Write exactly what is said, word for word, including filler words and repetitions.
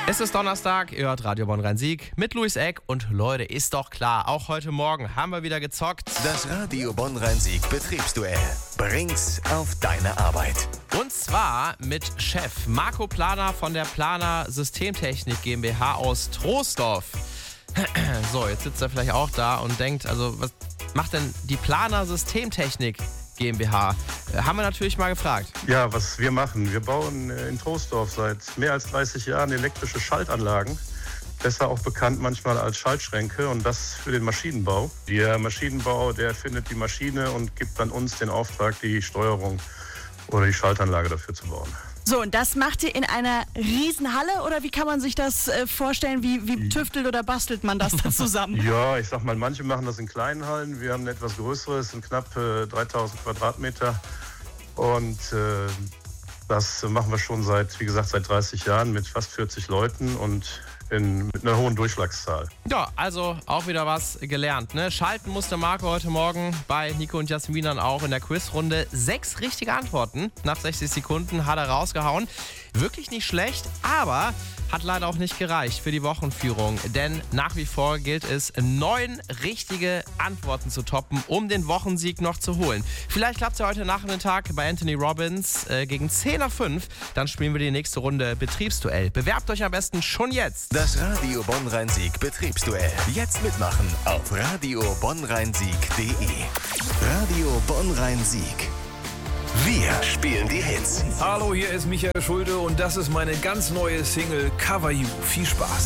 Es ist Donnerstag, ihr hört Radio Bonn-Rhein-Sieg mit Luis Eck und Leute, ist doch klar, auch heute Morgen haben wir wieder gezockt. Das Radio Bonn-Rhein-Sieg Betriebsduell bringt's auf deine Arbeit. Und zwar mit Chef Marco Planer von der Planer Systemtechnik GmbH aus Troisdorf. So, jetzt sitzt er vielleicht auch da und denkt, also was macht denn die Planer Systemtechnik GmbH? Äh, haben wir natürlich mal gefragt. Ja, was wir machen, wir bauen in Troisdorf seit mehr als dreißig Jahren elektrische Schaltanlagen. Besser auch bekannt manchmal als Schaltschränke, und das für den Maschinenbau. Der Maschinenbau, der findet die Maschine und gibt dann uns den Auftrag, die Steuerung oder die Schaltanlage dafür zu bauen. So, und das macht ihr in einer Riesenhalle, oder wie kann man sich das äh, vorstellen? Wie, wie tüftelt oder bastelt man das dann zusammen? Ja, ich sag mal, manche machen das in kleinen Hallen. Wir haben eine etwas größere, es sind knapp äh, dreitausend Quadratmeter. Und äh, das machen wir schon seit, wie gesagt, seit dreißig Jahren mit fast vierzig Leuten und in, mit einer hohen Durchschlagszahl. Ja, also auch wieder was gelernt, ne? Schalten musste Marco heute Morgen bei Nico und Jasmin dann auch in der Quizrunde. Sechs richtige Antworten nach sechzig Sekunden hat er rausgehauen. Wirklich nicht schlecht, aber hat leider auch nicht gereicht für die Wochenführung. Denn nach wie vor gilt es, neun richtige Antworten zu toppen, um den Wochensieg noch zu holen. Vielleicht klappt es ja heute Nachmittag bei Anthony Robbins äh, gegen zehn nach fünf. Dann spielen wir die nächste Runde Betriebsduell. Bewerbt euch am besten schon jetzt. Das Radio Bonn-Rhein-Sieg Betriebsduell. Jetzt mitmachen auf radio bonn rhein sieg punkt de. Radio Bonn-Rhein-Sieg. Wir spielen die Hits. Hallo, hier ist Michael Schulte und das ist meine ganz neue Single Cover You. Viel Spaß.